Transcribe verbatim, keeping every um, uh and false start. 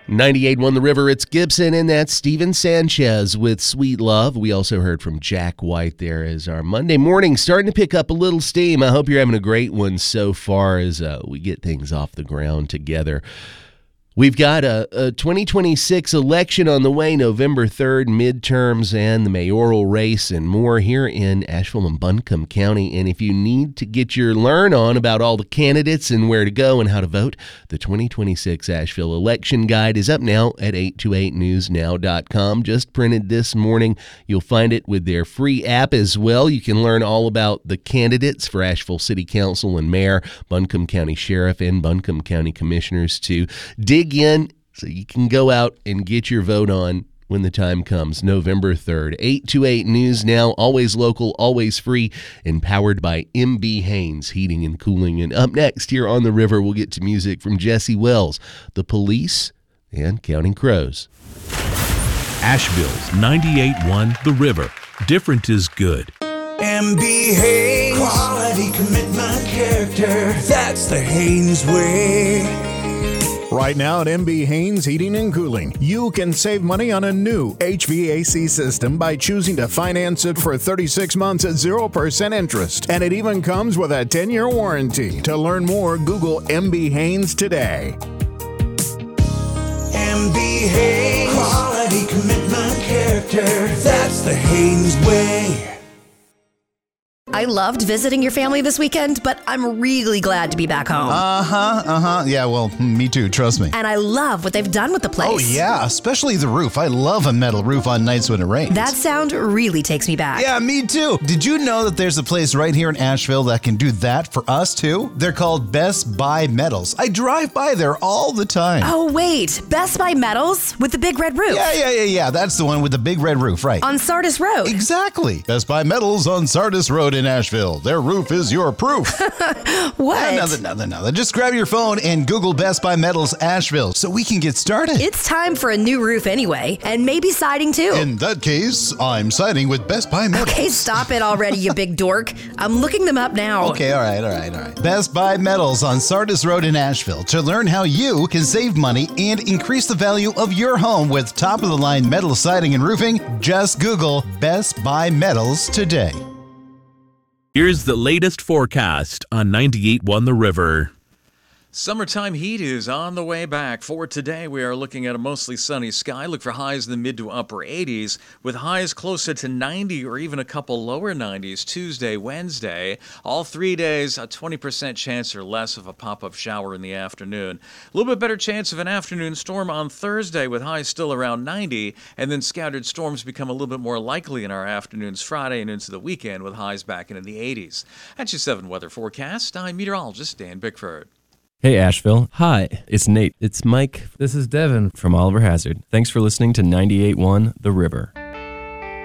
ninety-eight point one The River, it's Gibson, and that's Steven Sanchez with Sweet Love. We also heard from Jack White there as our Monday morning starting to pick up a little steam. I hope you're having a great one so far as uh, we get things off the ground together. We've got a, a twenty twenty-six election on the way, November third, midterms and the mayoral race and more here in Asheville and Buncombe County. And if you need to get your learn on about all the candidates and where to go and how to vote, the twenty twenty-six Asheville Election Guide is up now at eight two eight news now dot com. Just printed this morning. You'll find it with their free app as well. You can learn all about the candidates for Asheville City Council and Mayor, Buncombe County Sheriff, and Buncombe County Commissioners to dig in so you can go out and get your vote on when the time comes, November third. eight two eight News Now, always local, always free, and powered by M B Haynes Heating and Cooling. And up next here on The River, we'll get to music from Jesse Wells, The Police, and Counting Crows. Asheville's ninety-eight point one The River. Different is good. M B Haynes, quality, commitment, character. That's the Haynes way. Right now at M B Haynes Heating and Cooling, you can save money on a new H V A C system by choosing to finance it for thirty-six months at zero percent interest. And it even comes with a ten-year warranty. To learn more, Google M B Haynes today. M B Haynes, quality, commitment, character. That's the Haynes way. I loved visiting your family this weekend, but I'm really glad to be back home. Uh-huh, uh-huh. Yeah, well, me too, trust me. And I love what they've done with the place. Oh, yeah, especially the roof. I love a metal roof on nights when it rains. That sound really takes me back. Yeah, me too. Did you know that there's a place right here in Asheville that can do that for us, too? They're called Best Buy Metals. I drive by there all the time. Oh, wait. Best Buy Metals with the big red roof? Yeah, yeah, yeah, yeah. That's the one with the big red roof, right. On Sardis Road? Exactly. Best Buy Metals on Sardis Road in Asheville. Their roof is your proof. What? Yeah, nothing, nothing, nothing. Just grab your phone and Google Best Buy Metals Asheville so we can get started. It's time for a new roof anyway, and maybe siding too. In that case, I'm siding with Best Buy Metals. Okay, stop it already, you big dork. I'm looking them up now. Okay, all right, all right, all right. Best Buy Metals on Sardis Road in Asheville. To learn how you can save money and increase the value of your home with top-of-the-line metal siding and roofing, just Google Best Buy Metals today. Here's the latest forecast on ninety-eight point one The River. Summertime heat is on the way back. For today, we are looking at a mostly sunny sky. Look for highs in the mid to upper eighties, with highs closer to ninety or even a couple lower nineties Tuesday, Wednesday. All three days, a twenty percent chance or less of a pop-up shower in the afternoon. A little bit better chance of an afternoon storm on Thursday, with highs still around ninety, and then scattered storms become a little bit more likely in our afternoons Friday and into the weekend, with highs back into the eighties. That's your seven weather forecast. I'm meteorologist Dan Bickford. Hey, Asheville. Hi, it's Nate. It's Mike. This is Devin from Oliver Hazard. Thanks for listening to ninety-eight point one The River.